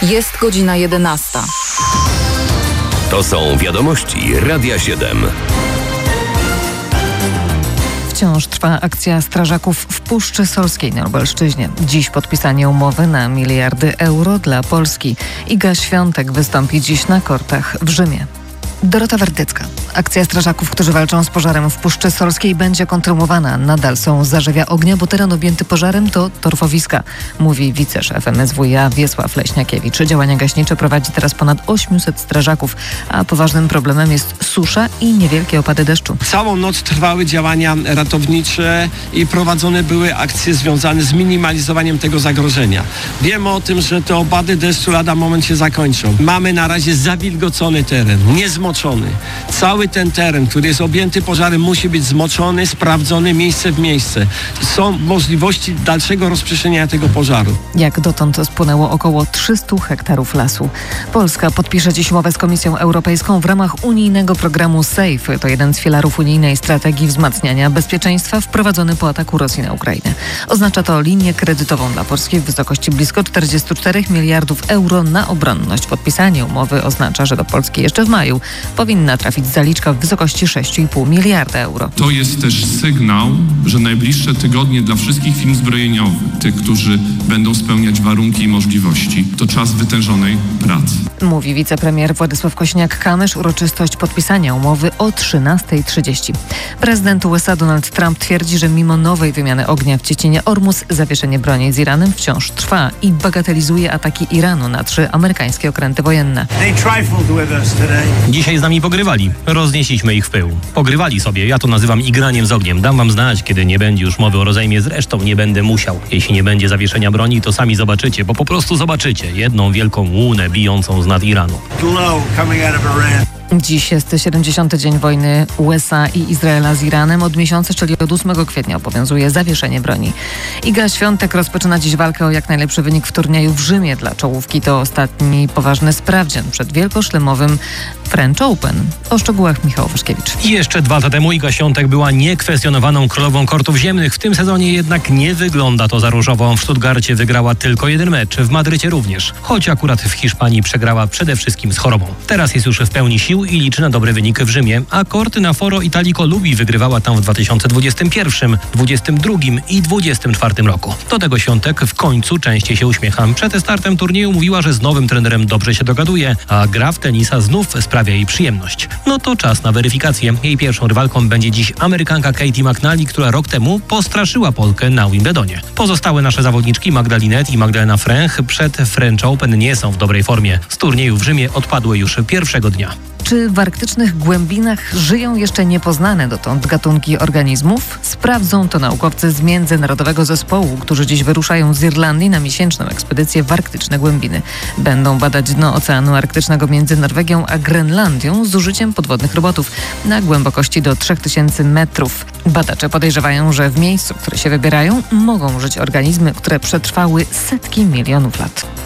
Jest godzina 11. To są wiadomości Radia 7. Wciąż trwa akcja strażaków w Puszczy Solskiej na Lubelszczyźnie. Dziś podpisanie umowy na miliardy euro dla Polski. Iga Świątek wystąpi dziś na kortach w Rzymie. Dorota Werdycka. Akcja strażaków, którzy walczą z pożarem w Puszczy Solskiej, będzie kontynuowana. Nadal są zarzewia ognia, bo teren objęty pożarem to torfowiska, mówi wiceszef MSWiA Wiesław Leśniakiewicz. Działania gaśnicze prowadzi teraz ponad 800 strażaków, a poważnym problemem jest susza i niewielkie opady deszczu. Całą noc trwały działania ratownicze i prowadzone były akcje związane z minimalizowaniem tego zagrożenia. Wiemy o tym, że te opady deszczu lada moment się zakończą. Mamy na razie zawilgocony teren, niezmoczony. Cały ten teren, który jest objęty pożarem, musi być zmoczony, sprawdzony miejsce w miejsce. Są możliwości dalszego rozprzestrzeniania tego pożaru. Jak dotąd spłonęło około 300 hektarów lasu. Polska podpisze dziś umowę z Komisją Europejską w ramach unijnego programu SAFE. To jeden z filarów unijnej strategii wzmacniania bezpieczeństwa wprowadzony po ataku Rosji na Ukrainę. Oznacza to linię kredytową dla Polski w wysokości blisko 44 miliardów euro na obronność. Podpisanie umowy oznacza, że do Polski jeszcze w maju powinna trafić zaliczka w wysokości 6,5 miliarda euro. To jest też sygnał, że najbliższe tygodnie dla wszystkich firm zbrojeniowych, tych, którzy będą spełniać warunki i możliwości, to czas wytężonej pracy. Mówi wicepremier Władysław Kosiniak-Kamysz. Uroczystość podpisania umowy o 13:30. Prezydent USA Donald Trump twierdzi, że mimo nowej wymiany ognia w Ciecinie Ormus zawieszenie broni z Iranem wciąż trwa i bagatelizuje ataki Iranu na 3 amerykańskie okręty wojenne. Dzisiaj z nami pogrywali. Roznieśliśmy ich w pył. Pogrywali sobie. Ja to nazywam igraniem z ogniem. Dam wam znać, kiedy nie będzie już mowy o rozejmie. Zresztą nie będę musiał. Jeśli nie będzie zawieszenia broni, to sami zobaczycie, bo po prostu zobaczycie jedną wielką łunę bijącą z nad Iranu. Dziś jest 70. dzień wojny USA i Izraela z Iranem. Od miesiąca, czyli od 8 kwietnia obowiązuje zawieszenie broni. Iga Świątek rozpoczyna dziś walkę o jak najlepszy wynik w turnieju w Rzymie dla czołówki. To ostatni poważny sprawdzian przed wielkoszlemowym French Open. O szczegółach Michał Waszkiewicz. I jeszcze 2 lata temu Iga Świątek była niekwestionowaną królową kortów ziemnych. W tym sezonie jednak nie wygląda to za różowo. W Stuttgarcie wygrała tylko 1 mecz, w Madrycie również. Choć akurat w Hiszpanii przegrała przede wszystkim z chorobą. Teraz jest już w pełni sił i liczy na dobry wynik w Rzymie, a korty na Foro Italico Lubi wygrywała tam w 2021, 2022 i 2024 roku. Do tego Świątek w końcu częściej się uśmiecha. Przed startem turnieju mówiła, że z nowym trenerem dobrze się dogaduje, a gra w tenisa znów sprawia jej przyjemność. No to czas na weryfikację. Jej pierwszą rywalką będzie dziś Amerykanka Katie McNally, która rok temu postraszyła Polkę na Wimbledonie. Pozostałe nasze zawodniczki Magda Linette i Magdalena Fręch przed French Open nie są w dobrej formie. Z turnieju w Rzymie odpadły już pierwszego dnia. Czy w arktycznych głębinach żyją jeszcze niepoznane dotąd gatunki organizmów? Sprawdzą to naukowcy z Międzynarodowego Zespołu, którzy dziś wyruszają z Irlandii na miesięczną ekspedycję w arktyczne głębiny. Będą badać dno Oceanu Arktycznego między Norwegią a Grenlandią z użyciem podwodnych robotów na głębokości do 3000 metrów. Badacze podejrzewają, że w miejscu, w które się wybierają, mogą żyć organizmy, które przetrwały setki milionów lat.